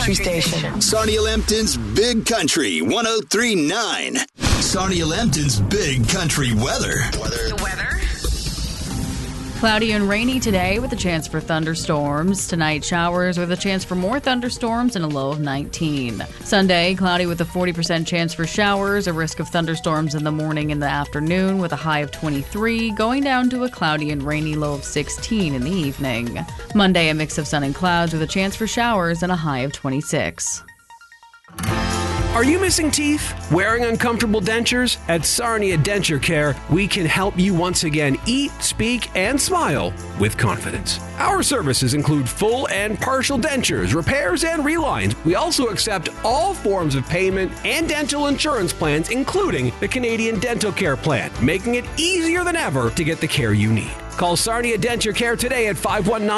country station. Sarnia Lambton's Big Country 103.9. Sarnia Lambton's Big Country weather. The weather? Cloudy and rainy today with a chance for thunderstorms. Tonight, showers with a chance for more thunderstorms and a low of 19. Sunday, cloudy with a 40% chance for showers, a risk of thunderstorms in the morning and the afternoon with a high of 23, going down to a cloudy and rainy low of 16 in the evening. Monday, a mix of sun and clouds with a chance for showers and a high of 26. Are you missing teeth? Wearing uncomfortable dentures? At Sarnia Denture Care, we can help you once again eat, speak, and smile with confidence. Our services include full and partial dentures, repairs, and relines. We also accept all forms of payment and dental insurance plans, including the Canadian Dental Care Plan, making it easier than ever to get the care you need. Call Sarnia Denture Care today at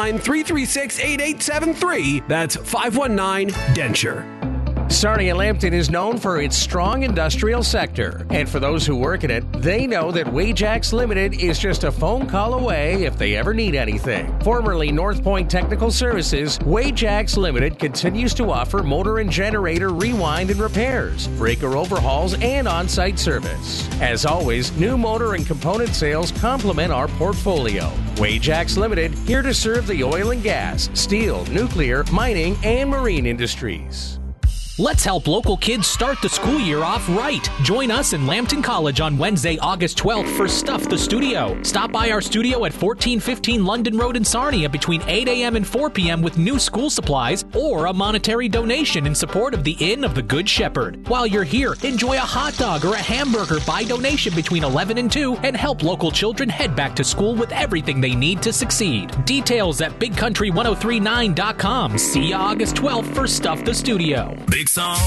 519-336-8873. That's 519-DENTURE. Sarnia Lambton is known for its strong industrial sector. And for those who work in it, they know that Wajax Limited is just a phone call away if they ever need anything. Formerly North Point Technical Services, Wajax Limited continues to offer motor and generator rewind and repairs, breaker overhauls, and on-site service. As always, new motor and component sales complement our portfolio. Wajax Limited, here to serve the oil and gas, steel, nuclear, mining, and marine industries. Let's help local kids start the school year off right. Join us in Lambton College on Wednesday, August 12th for Stuff the Studio. Stop by our studio at 1415 London Road in Sarnia between 8 a.m. and 4 p.m. with new school supplies or a monetary donation in support of the Inn of the Good Shepherd. While you're here, enjoy a hot dog or a hamburger by donation between 11 and 2 and help local children head back to school with everything they need to succeed. Details at bigcountry1039.com. See you August 12th for Stuff the Studio. Big song,